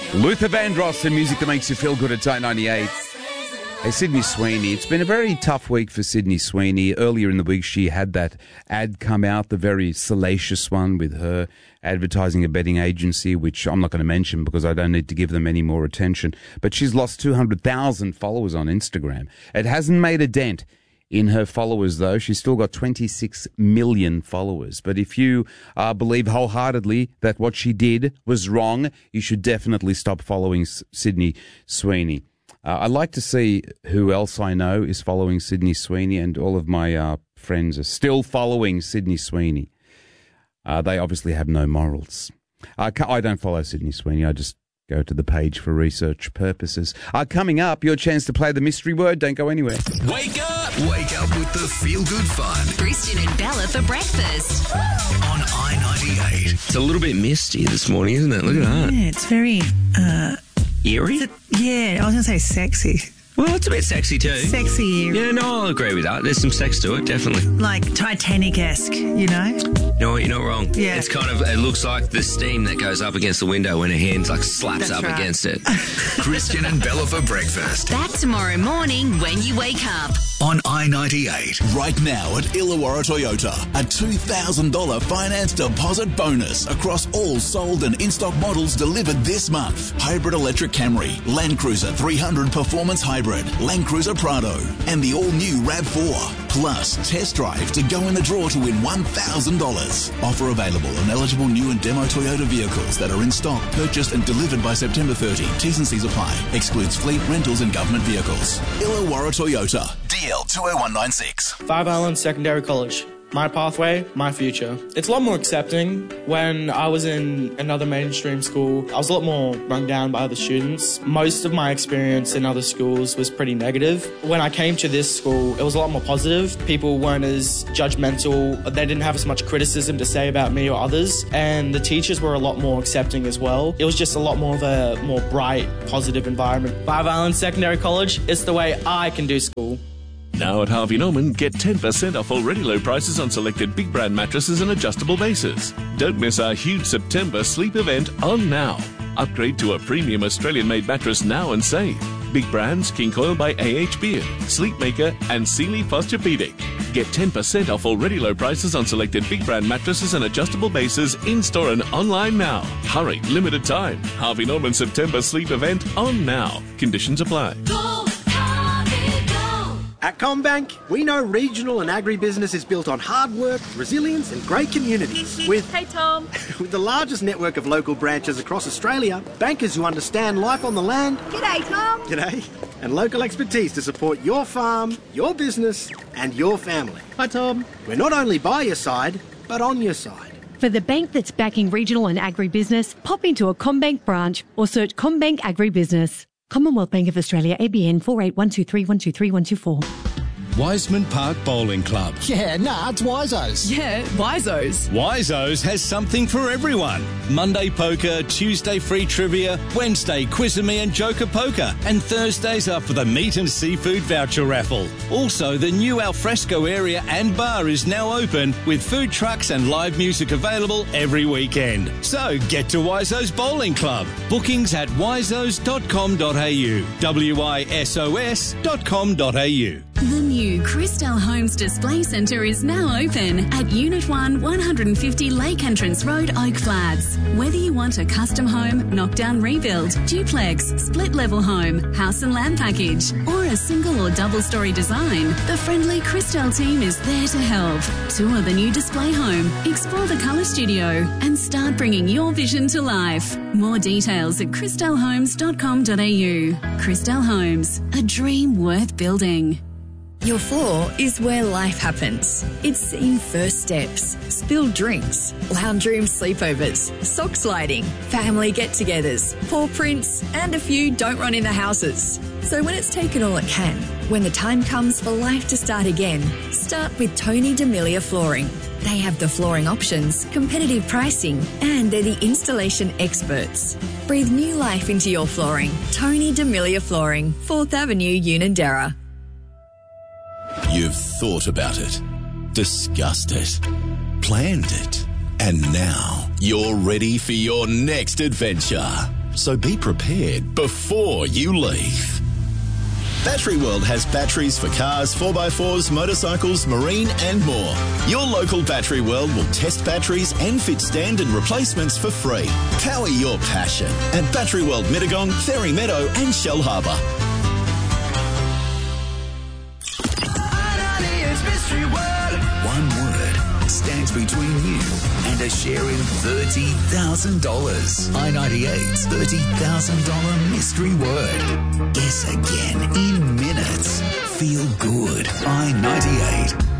Luther Vandross and music that makes you feel good at Type 98. Hey, Sydney Sweeney. It's been a very tough week for Sydney Sweeney. Earlier in the week, she had that ad come out, the very salacious one with her advertising a betting agency, which I'm not going to mention because I don't need to give them any more attention. But she's lost 200,000 followers on Instagram. It hasn't made a dent in her followers, though. She's still got 26 million followers. But if you believe wholeheartedly that what she did was wrong, you should definitely stop following Sydney Sweeney. I'd like to see who else I know is following Sydney Sweeney, and all of my friends are still following Sydney Sweeney. They obviously have no morals. I don't follow Sydney Sweeney. I just go to the page for research purposes. Coming up, your chance to play the mystery word. Don't go anywhere. Wake up! Wake up with the feel-good fun. Christian and Bella for breakfast. On I-98. It's a little bit misty this morning, isn't it? Look at that. Yeah, it's very... Eerie? Yeah, I was going to say sexy. Well, it's a bit sexy too. Sexy eerie. Yeah, no, I'll agree with that. There's some sex to it, definitely. Like Titanic-esque, you know? You know what, you're not wrong. Yeah. It's kind of, it looks like the steam that goes up against the window when a hand like slaps That's up right. against it. Christian and Bella for breakfast. Back tomorrow morning when you wake up. On I-98. Right now at Illawarra Toyota, a $2,000 finance deposit bonus across all sold and in-stock models delivered this month. Hybrid electric Camry, Land Cruiser 300 Performance Hybrid, Land Cruiser Prado, and the all-new RAV4. Plus, test drive to go in the draw to win $1,000. Offer available on eligible new and demo Toyota vehicles that are in stock, purchased and delivered by September 30. T's and C's apply. Excludes fleet, rentals and government vehicles. Illawarra Toyota. DL 20196. Five Islands Secondary College. My pathway, my future. It's a lot more accepting. When I was in another mainstream school, I was a lot more run down by other students. Most of my experience in other schools was pretty negative. When I came to this school, it was a lot more positive. People weren't as judgmental. They didn't have as much criticism to say about me or others. And the teachers were a lot more accepting as well. It was just a lot more of a more bright, positive environment. Five Islands Secondary College, it's the way I can do school. Now at Harvey Norman, get 10% off already low prices on selected big brand mattresses and adjustable bases. Don't miss our huge September sleep event on now. Upgrade to a premium Australian-made mattress now and save. Big brands, King Coil by AH Beard, Sleepmaker and Sealy Posturepedic. Get 10% off already low prices on selected big brand mattresses and adjustable bases in-store and online now. Hurry, limited time. Harvey Norman September sleep event on now. Conditions apply. At CommBank, we know regional and agribusiness is built on hard work, resilience and great communities. With the largest network of local branches across Australia, bankers who understand life on the land. G'day, Tom. G'day. And local expertise to support your farm, your business and your family. Hi, Tom. We're not only by your side, but on your side. For the bank that's backing regional and agribusiness, pop into a CommBank branch or search CommBank Agribusiness. Commonwealth Bank of Australia, ABN 481231231224. Wiseman Park Bowling Club. Yeah, it's Wizo's. Yeah, Wizo's. Wizo's has something for everyone. Monday poker, Tuesday free trivia, Wednesday quiz-a-me and joker poker, and Thursdays are for the meat and seafood voucher raffle. Also, the new alfresco area and bar is now open with food trucks and live music available every weekend. So get to Wizo's Bowling Club. Bookings at wisos.com.au. wisos.com.au. The new Christelle Homes Display Centre is now open at Unit 1, 150 Lake Entrance Road, Oak Flats. Whether you want a custom home, knockdown rebuild, duplex, split-level home, house and land package, or a single or double-storey design, the friendly Christelle team is there to help. Tour the new display home, explore the colour studio, and start bringing your vision to life. More details at christellehomes.com.au. Christelle Homes, a dream worth building. Your floor is where life happens. It's in first steps, spilled drinks, lounge room sleepovers, sock sliding, family get-togethers, paw prints, and a few don't run in the houses. So when it's taken all it can, when the time comes for life to start again, start with Tony D'Amelia Flooring. They have the flooring options, competitive pricing, and they're the installation experts. Breathe new life into your flooring. Tony D'Amelia Flooring, 4th Avenue, Unanderra. You've thought about it, discussed it, planned it, and now you're ready for your next adventure. So be prepared before you leave. Battery World has batteries for cars, 4x4s, motorcycles, marine and more. Your local Battery World will test batteries and fit standard replacements for free. Power your passion at Battery World Mittagong, Ferry Meadow and Shell Harbour. One word stands between you and a share in $30,000. I-98's $30,000 mystery word. Guess again in minutes. Feel good. I-98.